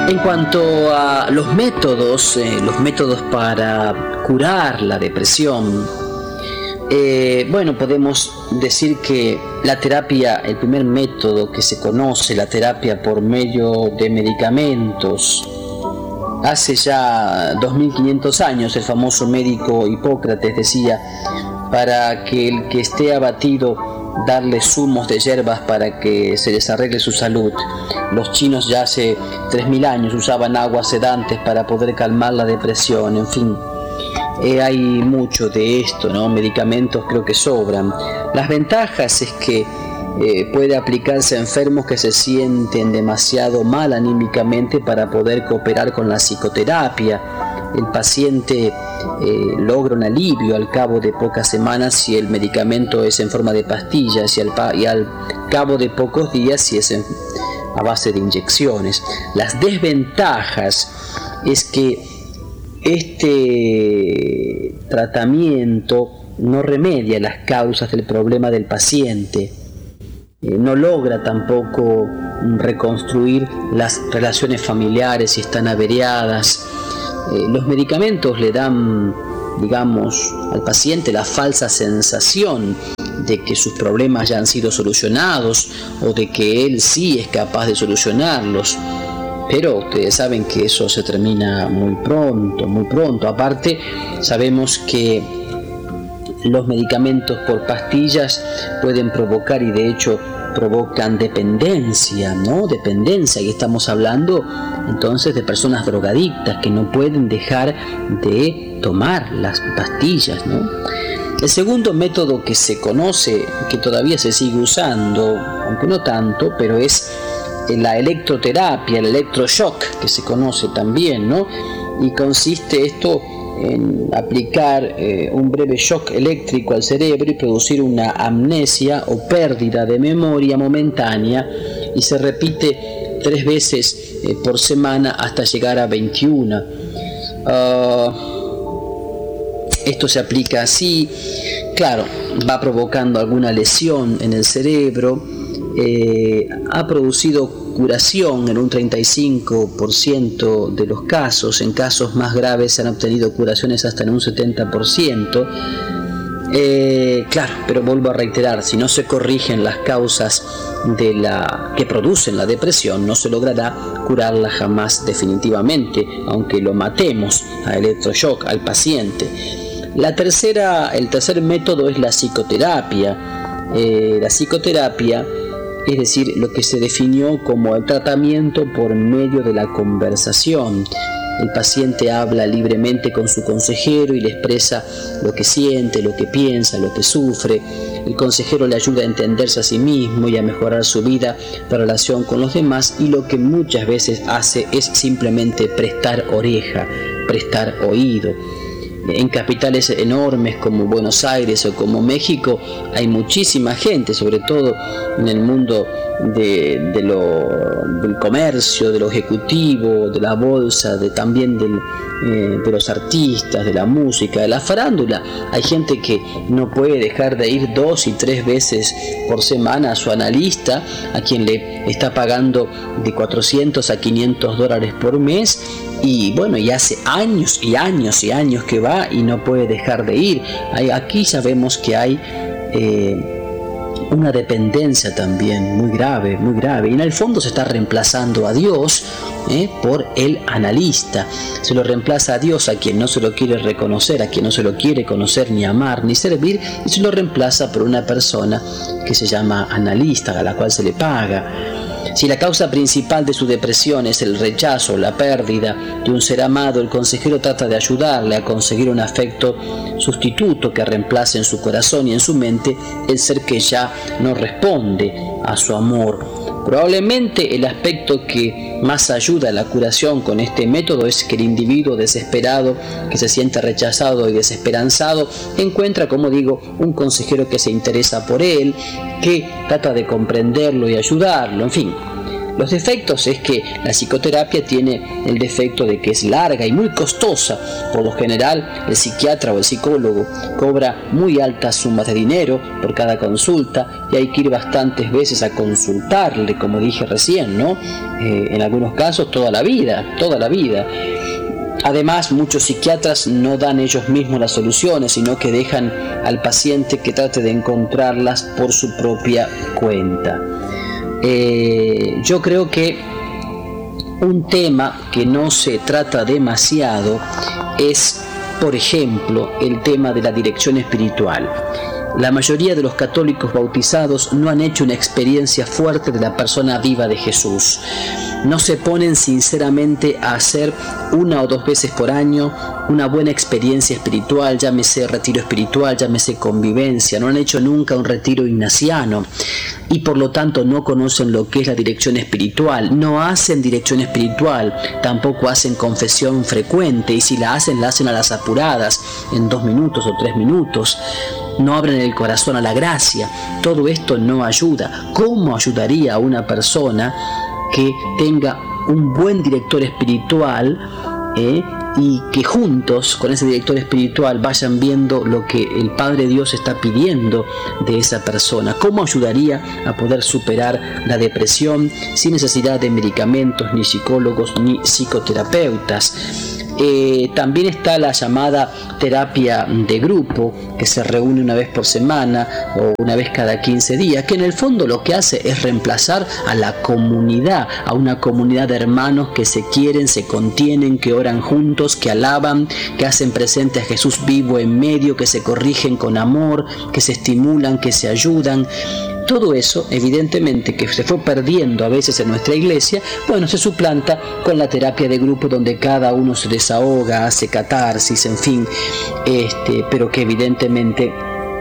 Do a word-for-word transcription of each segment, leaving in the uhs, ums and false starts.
En cuanto a los métodos, eh, los métodos para curar la depresión, eh, bueno, podemos decir que la terapia, el primer método que se conoce, la terapia por medio de medicamentos, hace ya dos mil quinientos años el famoso médico Hipócrates decía, para que el que esté abatido, darle zumos de hierbas para que se les arregle su salud. Los chinos ya hace tres mil años usaban aguas sedantes para poder calmar la depresión, en fin. Eh, hay mucho de esto, ¿no? Medicamentos creo que sobran. Las ventajas es que eh, puede aplicarse a enfermos que se sienten demasiado mal anímicamente para poder cooperar con la psicoterapia. El paciente eh, logra un alivio al cabo de pocas semanas si el medicamento es en forma de pastillas y al, pa- y al cabo de pocos días si es en, a base de inyecciones. Las desventajas es que este tratamiento no remedia las causas del problema del paciente, eh, no logra tampoco reconstruir las relaciones familiares si están averiadas. Eh, los medicamentos le dan, digamos, al paciente la falsa sensación de que sus problemas ya han sido solucionados o de que él sí es capaz de solucionarlos. Pero ustedes saben que eso se termina muy pronto, muy pronto. Aparte, sabemos que los medicamentos por pastillas pueden provocar, y de hecho provocan dependencia, ¿no? Dependencia, y estamos hablando entonces de personas drogadictas que no pueden dejar de tomar las pastillas, ¿no? El segundo método que se conoce, que todavía se sigue usando, aunque no tanto, pero es la electroterapia, el electroshock, que se conoce también, ¿no? Y consiste esto en aplicar eh, un breve shock eléctrico al cerebro y producir una amnesia o pérdida de memoria momentánea, y se repite tres veces eh, por semana hasta llegar a veintiuna. Uh, esto se aplica así, claro, va provocando alguna lesión en el cerebro. Eh, ha producido curación en un treinta y cinco por ciento de los casos. En casos más graves se han obtenido curaciones hasta en un setenta por ciento. Eh, claro, pero vuelvo a reiterar, si no se corrigen las causas de la que producen la depresión, no se logrará curarla jamás definitivamente, aunque lo matemos a electroshock al paciente. La tercera, el tercer método es la psicoterapia. Eh, la psicoterapia, es decir, lo que se definió como el tratamiento por medio de la conversación. El paciente habla libremente con su consejero y le expresa lo que siente, lo que piensa, lo que sufre. El consejero le ayuda a entenderse a sí mismo y a mejorar su vida de relación con los demás, y lo que muchas veces hace es simplemente prestar oreja, prestar oído. En capitales enormes como Buenos Aires o como México hay muchísima gente, sobre todo en el mundo de, de lo, del comercio, de lo ejecutivo, de la bolsa, de, también del, eh, de los artistas, de la música, de la farándula. Hay gente que no puede dejar de ir dos y tres veces por semana a su analista, a quien le está pagando de cuatrocientos a quinientos dólares por mes. Y bueno, y hace años y años y años que va y no puede dejar de ir. Hay, aquí sabemos que hay eh, una dependencia también muy grave, muy grave. Y en el fondo se está reemplazando a Dios eh, por el analista. Se lo reemplaza a Dios a quien no se lo quiere reconocer, a quien no se lo quiere conocer, ni amar, ni servir, y se lo reemplaza por una persona que se llama analista, a la cual se le paga. Si la causa principal de su depresión es el rechazo, la pérdida de un ser amado, el consejero trata de ayudarle a conseguir un afecto sustituto que reemplace en su corazón y en su mente el ser que ya no responde a su amor. Probablemente el aspecto que más ayuda a la curación con este método es que el individuo desesperado, que se siente rechazado y desesperanzado, encuentra, como digo, un consejero que se interesa por él, que trata de comprenderlo y ayudarlo, en fin. Los defectos es que la psicoterapia tiene el defecto de que es larga y muy costosa. Por lo general, el psiquiatra o el psicólogo cobra muy altas sumas de dinero por cada consulta y hay que ir bastantes veces a consultarle, como dije recién, ¿no? Eh, en algunos casos toda la vida, toda la vida. Además, muchos psiquiatras no dan ellos mismos las soluciones, sino que dejan al paciente que trate de encontrarlas por su propia cuenta. Eh, yo creo que un tema que no se trata demasiado es, por ejemplo, el tema de la dirección espiritual. La mayoría de los católicos bautizados no han hecho una experiencia fuerte de la persona viva de Jesús. No se ponen sinceramente a hacer una o dos veces por año una buena experiencia espiritual, llámese retiro espiritual, llámese convivencia. No han hecho nunca un retiro ignaciano y por lo tanto no conocen lo que es la dirección espiritual. No hacen dirección espiritual, tampoco hacen confesión frecuente, y si la hacen, la hacen a las apuradas, en dos minutos o tres minutos. No abren el corazón a la gracia. Todo esto no ayuda. ¿Cómo ayudaría a una persona que tenga un buen director espiritual eh, y que juntos con ese director espiritual vayan viendo lo que el Padre Dios está pidiendo de esa persona? ¿Cómo ayudaría a poder superar la depresión sin necesidad de medicamentos, ni psicólogos, ni psicoterapeutas? Eh, también está la llamada terapia de grupo, que se reúne una vez por semana o una vez cada quince días, que en el fondo lo que hace es reemplazar a la comunidad, a una comunidad de hermanos que se quieren, se contienen, que oran juntos, que alaban, que hacen presente a Jesús vivo en medio, que se corrigen con amor, que se estimulan, que se ayudan. Todo eso, evidentemente, que se fue perdiendo a veces en nuestra iglesia, bueno, se suplanta con la terapia de grupo, donde cada uno se desahoga, hace catarsis, en fin, este, pero que evidentemente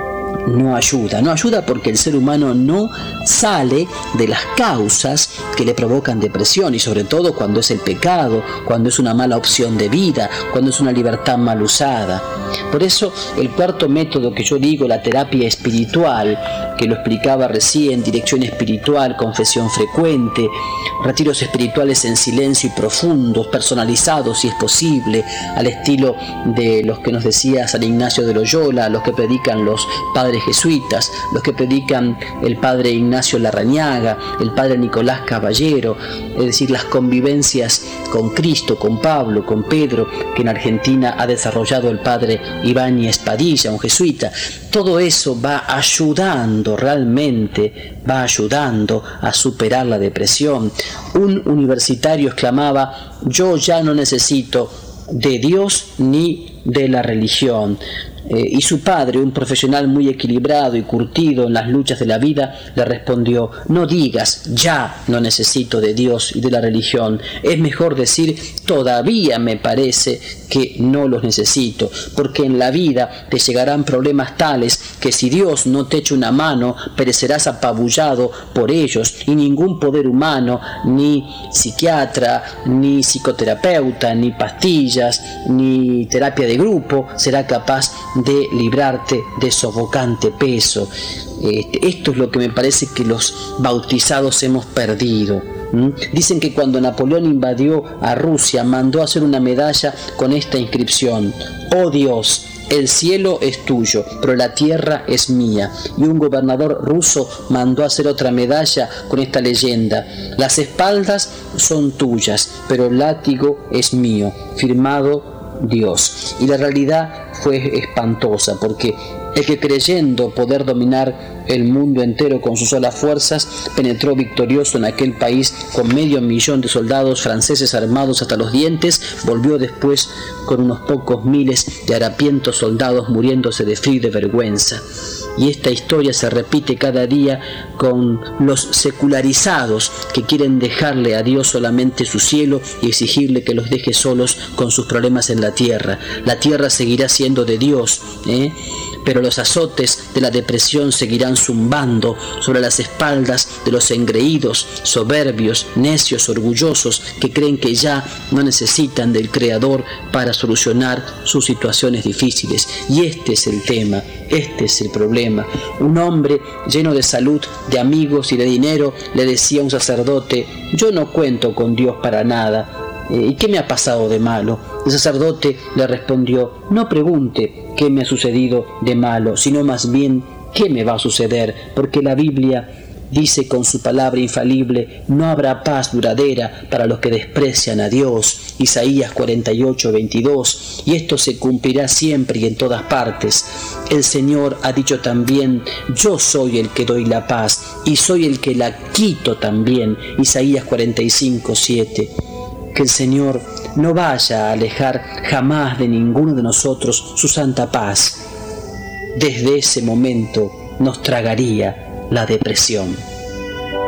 no ayuda, no ayuda porque el ser humano no sale de las causas que le provocan depresión, y sobre todo cuando es el pecado, cuando es una mala opción de vida, cuando es una libertad mal usada. Por eso el cuarto método que yo digo, la terapia espiritual, que lo explicaba recién, dirección espiritual, confesión frecuente, retiros espirituales en silencio y profundos, personalizados si es posible, al estilo de los que nos decía San Ignacio de Loyola, los que predican los padres jesuitas, los que predican el padre Ignacio Larrañaga, el padre Nicolás Caballero, es decir, las convivencias con Cristo, con Pablo, con Pedro, que en Argentina ha desarrollado el padre Ibáñez Padilla, un jesuita. Todo eso va ayudando, realmente va ayudando a superar la depresión. Un universitario exclamaba: yo ya no necesito de Dios ni de la religión. Eh, y su padre, un profesional muy equilibrado y curtido en las luchas de la vida, le respondió: no digas ya no necesito de Dios y de la religión, es mejor decir todavía me parece que no los necesito, porque en la vida te llegarán problemas tales que si Dios no te echa una mano, perecerás apabullado por ellos, y ningún poder humano, ni psiquiatra, ni psicoterapeuta, ni pastillas, ni terapia de grupo será capaz de librarte de sofocante peso. Este, esto es lo que me parece que los bautizados hemos perdido. ¿Mm? Dicen que cuando Napoleón invadió a Rusia, mandó a hacer una medalla con esta inscripción: oh Dios, el cielo es tuyo, pero la tierra es mía. Y un gobernador ruso mandó a hacer otra medalla con esta leyenda: las espaldas son tuyas, pero el látigo es mío, firmado Dios. Y la realidad fue espantosa, porque el que, creyendo poder dominar el mundo entero con sus solas fuerzas, penetró victorioso en aquel país con medio millón de soldados franceses armados hasta los dientes, volvió después con unos pocos miles de harapientos soldados muriéndose de frío y de vergüenza. Y esta historia se repite cada día con los secularizados que quieren dejarle a Dios solamente su cielo y exigirle que los deje solos con sus problemas en la tierra. La tierra seguirá siendo de Dios, ¿eh? pero los azotes de la depresión seguirán zumbando sobre las espaldas de los engreídos, soberbios, necios, orgullosos, que creen que ya no necesitan del Creador para solucionar sus situaciones difíciles. Y este es el tema, este es el problema. Un hombre lleno de salud, de amigos y de dinero le decía a un sacerdote: yo no cuento con Dios para nada. ¿Y qué me ha pasado de malo? El sacerdote le respondió: no pregunte qué me ha sucedido de malo, sino más bien qué me va a suceder, porque la Biblia dice con su palabra infalible: no habrá paz duradera para los que desprecian a Dios. Isaías cuarenta y ocho, veintidós. Y esto se cumplirá siempre y en todas partes. El Señor ha dicho también: yo soy el que doy la paz y soy el que la quito también. Isaías cuarenta y cinco, siete. Que el Señor no vaya a alejar jamás de ninguno de nosotros su santa paz. Desde ese momento nos tragaría la depresión.